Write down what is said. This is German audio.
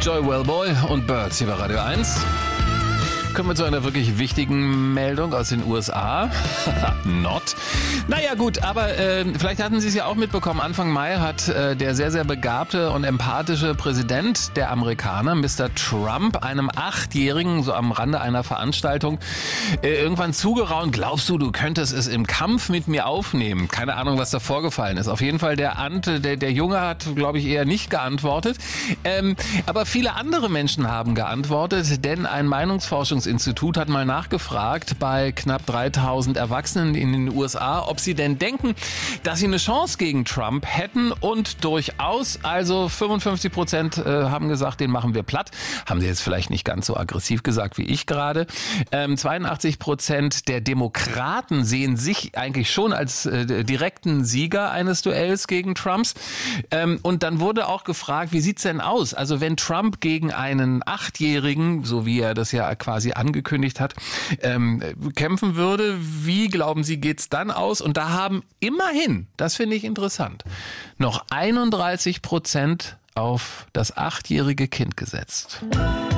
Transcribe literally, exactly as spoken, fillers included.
Joy Wellboy und Birds hier bei Radio eins. Kommen wir zu einer wirklich wichtigen Meldung aus den U S A. Not. Naja gut, aber äh, vielleicht hatten Sie es ja auch mitbekommen, Anfang Mai hat äh, der sehr, sehr begabte und empathische Präsident der Amerikaner, Mister Trump, einem Achtjährigen, so am Rande einer Veranstaltung, äh, irgendwann zugeraunt, glaubst du, du könntest es im Kampf mit mir aufnehmen? Keine Ahnung, was da vorgefallen ist. Auf jeden Fall, der, Ante, der, der Junge hat, glaube ich, eher nicht geantwortet. Ähm, aber viele andere Menschen haben geantwortet, denn ein Meinungsforschungs Institut hat mal nachgefragt bei knapp dreitausend Erwachsenen in den U S A, ob sie denn denken, dass sie eine Chance gegen Trump hätten, und durchaus, also fünfundfünfzig Prozent äh, haben gesagt, den machen wir platt. Haben sie jetzt vielleicht nicht ganz so aggressiv gesagt wie ich gerade. Ähm, zweiundachtzig Prozent der Demokraten sehen sich eigentlich schon als äh, direkten Sieger eines Duells gegen Trumps. Ähm, und dann wurde auch gefragt, wie sieht's denn aus? Also wenn Trump gegen einen Achtjährigen, so wie er das ja quasi angekündigt hat, ähm, kämpfen würde, wie glauben Sie, geht's dann aus? Und da haben immerhin, das finde ich interessant, noch einunddreißig Prozent auf das achtjährige Kind gesetzt.